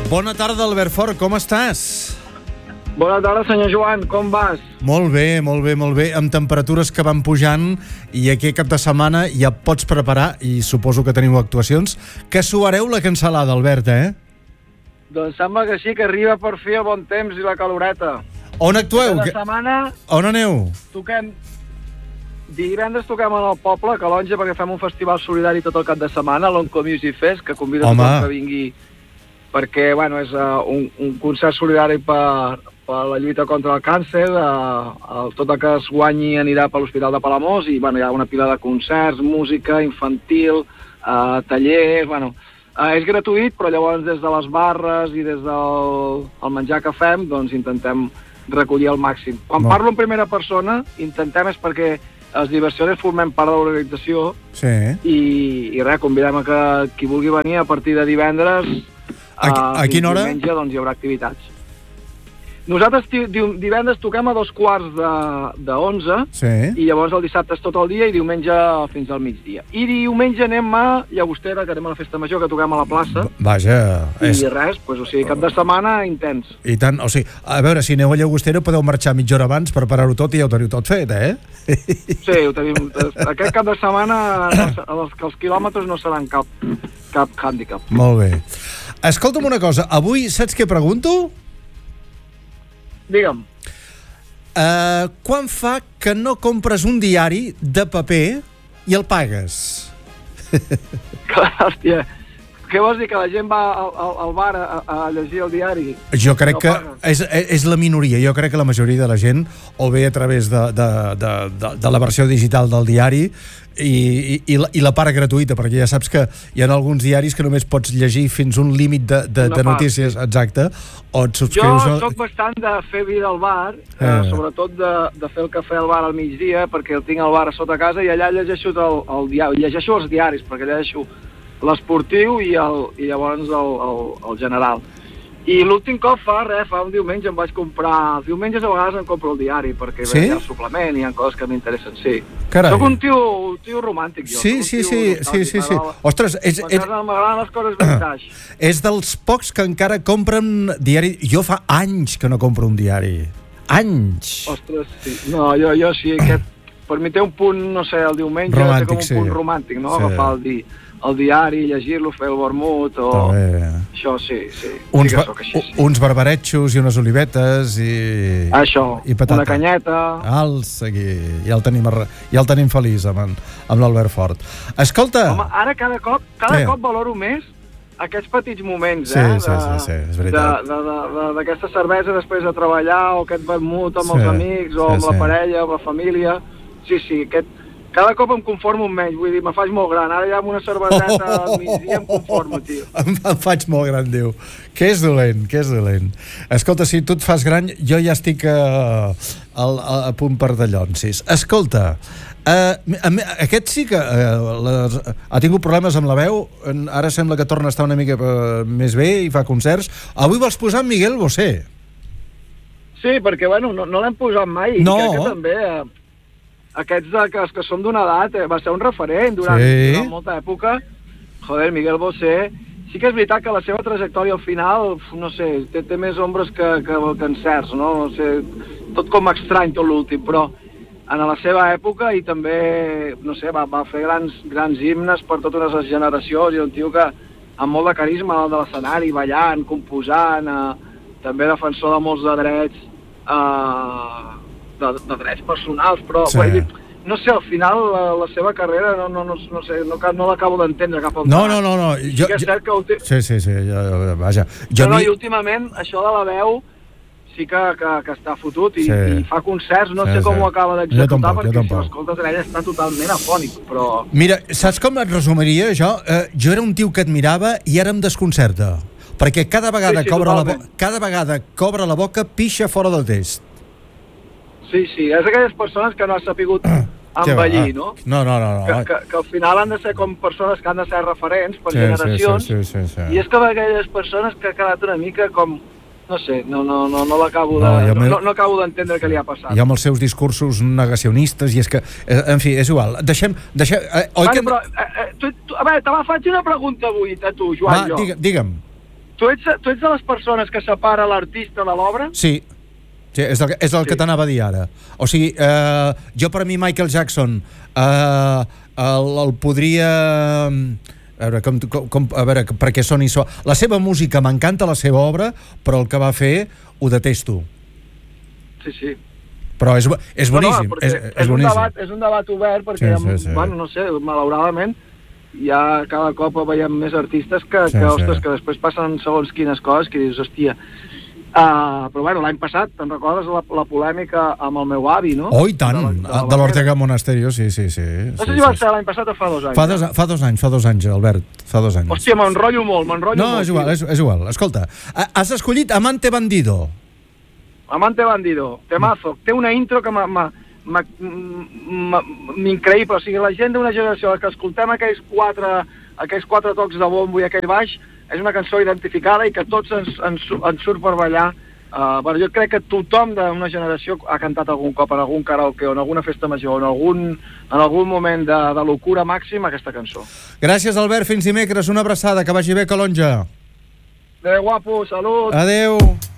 Bona tarda, Albert Fort, com estàs? Bona tarda, senyor Joan, com vas? Molt bé, amb temperatures que van pujant i aquest cap de setmana ja pots preparar, i suposo que teniu actuacions, que suareu la cansalada, Albert, Doncs sembla que sí, que arriba per fi el bon temps i la caloreta. On actueu? Cada setmana On aneu? toquem... Divendres toquem en el poble, a Calonge, perquè fem un festival solidari tot el cap de setmana, l'Onco Music Fest, que convida tothom que vingui, perquè, bueno, és un concert solidari per la lluita contra el càncer, tot el que es guanyi anirà per l'Hospital de Palamós, i, bueno, hi ha una pila de concerts, música, infantil, tallers, bueno... és gratuït, però llavors des de les barres i des del menjar que fem, doncs intentem recollir al màxim. Quan parlo en primera persona, intentem és perquè els Diversiones formem part de l'organització, sí. i res, convidem a que qui vulgui venir a partir de divendres a quina hora? Diumenge, doncs hi haurà activitats. Nosaltres divendres toquem a 11:15, sí. I llavors el dissabte és tot el dia i diumenge fins al migdia. I diumenge anem a Llagostera, que anem a la festa major, que toquem a la plaça. Vaja. I res, doncs, o sigui, cap de setmana intens. I tant, o sigui, a veure, si aneu a Llagostera podeu marxar mitja hora abans per parar-ho tot i ja ho teniu tot fet, Sí, ho tenim. Aquest cap de setmana els quilòmetres no seran cap hàndicap. Molt bé. Escolta'm una cosa, avui saps què pregunto? Digue'm. Quan fa que no compres un diari de paper i el pagues? Hòstia, què vols dir, que la gent va al bar a llegir el diari? Jo crec que és la minoria. Jo crec que la majoria de la gent o ve a través de la versió digital del diari i la part gratuïta, perquè ja saps que hi ha alguns diaris que només pots llegir fins un límit de notícies, exacte, o et subscrius... Jo soc bastant de fer vida al bar, sobretot de fer el cafè al bar al migdia, perquè el tinc al bar a sota casa, i allà llegeixo el diari, llegeixo els diaris, perquè llegeixo l'esportiu i llavors el general. I l'últim cop fa un diumenge em vaig comprar... Els diumenges a vegades em compro el diari, perquè hi ha el suplement i hi ha coses que m'interessen, sí. Carai. Soc un tio romàntic, jo. Sí. Ostres, m'agraden les coses vintage. És dels pocs que encara compren diari. Jo fa anys que no compro un diari. Anys! Ostres, sí. No, jo sí, per mi té un punt, no sé, el diumenge romàntic, té com un punt romàntic, no? Agafar el diari, llegir-lo, fer el vermut, o... Això sí. Uns barbaretxos i unes olivetes i... Això, i patata. Una canyeta... Ja el tenim feliç amb l'Albert Fort. Escolta... Home, ara cada cop valoro més aquests petits moments, Sí, és veritat. D'aquesta cervesa després de treballar, o aquest vermut amb els amics, o amb la parella, amb la família... Sí, cada cop em conformo menys, vull dir, me faig molt gran. Ara ja amb una cerveseta al migdia em conformo, tio. Em faig molt gran, diu. Que és dolent. Escolta, si tu et fas gran, jo ja estic a punt per dallonsis. Escolta, aquest sí que ha tingut problemes amb la veu, ara sembla que torna a estar una mica més bé i fa concerts. Avui vols posar Miguel Bosé? Sí, perquè, bueno, no l'hem posat mai. No. I crec que també... Aquests que són d'una edat, va ser un referent durant molta època. Joder, Miguel Bosé, sí que és veritat que la seva trajectòria al final, no sé, té més ombres que encerts, no? No sé, tot com estrany tot l'últim, però en la seva època i també, no sé, va fer grans himnes per totes les generacions, i un tio que amb molt de carisma de l'escenari, ballant, composant, també defensor de molts de drets, de drets personals, però no sé, al final la seva carrera no sé, no l'acabo d'entendre cap al No. Sí que és cert que... Sí, vaja. I últimament això de la veu sí que està fotut i fa concerts, no sé com ho acaba d'executar, perquè si l'escoltes ell està totalment afònic, però... Mira, saps com et resumiria jo? Jo era un tio que admirava i ara em desconcerta, perquè cada vegada que obre la boca pixa fora del test. Sí, és aquelles persones que no has sapigut envellir, no? No. Que al final han de ser com persones que han de ser referents per generacions, i és com aquelles persones que ha quedat una mica com, no sé, no l'acabo no acabo d'entendre què li ha passat. I amb els seus discursos negacionistes, i és que, en fi, és igual. Deixem... Però, a veure, te la faig una pregunta avui a tu, Joan. Digue'm. Tu ets de les persones que separa l'artista de l'obra? Sí, és el que t'anava a dir ara. O sigui, jo per mi Michael Jackson el podria... A veure, perquè soni... La seva música m'encanta, la seva obra, però el que va fer ho detesto. Sí. Però és boníssim. És un debat obert, perquè, bueno, no sé, malauradament, ja cada cop veiem més artistes que després passen segons quines coses que dius, hòstia. Però bueno, l'any passat, te'n recordes la polèmica amb el meu avi, no? Oh, i tant, de l'Ortega Monasterio, sí. No sé si va ser l'any passat o fa 2 anys. Fa 2 anys, Albert, fa 2 anys. Hòstia, m'enrotllo molt. No, és igual. Escolta, has escollit Amante Bandido. Amante Bandido, temazo. Té una intro que increïble, o sigui, la gent d'una generació que escoltem aquells quatre tocs de bombo i aquell baix, és una cançó identificada i que tots ens surt per ballar. Bueno, jo crec que tothom d'una generació ha cantat algun cop en algun karaoke o en alguna festa major o en algun moment de locura màxima aquesta cançó. Gràcies, Albert, fins dimecres, una abraçada, que vagi bé, Calonge. Adéu, guapo, salut. Adéu.